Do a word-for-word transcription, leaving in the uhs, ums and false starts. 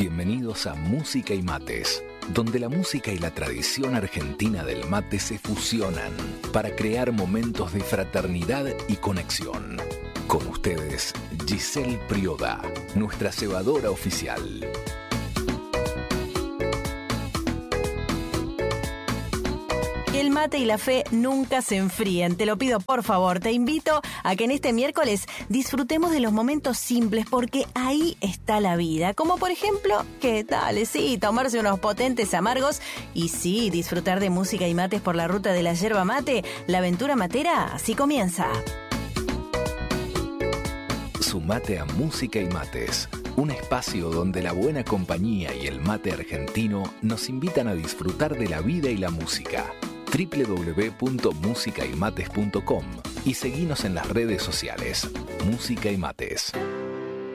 Bienvenidos a Música y Mates, donde la música y la tradición argentina del mate se fusionan para crear momentos de fraternidad y conexión. Con ustedes, Giselle Prioda, nuestra cebadora oficial. El mate y la fe nunca se enfríen, te lo pido por favor. Te invito a que en este miércoles disfrutemos de los momentos simples, porque ahí está la vida. Como por ejemplo, que dale, sí, tomarse unos potentes amargos y sí, disfrutar de música y mates por la ruta de la yerba mate. La aventura matera así comienza. Sumate a Música y Mates, un espacio donde la buena compañía y el mate argentino nos invitan a disfrutar de la vida y la música. doble u doble u doble u punto música y mates punto com y seguinos en las redes sociales. Música y Mates.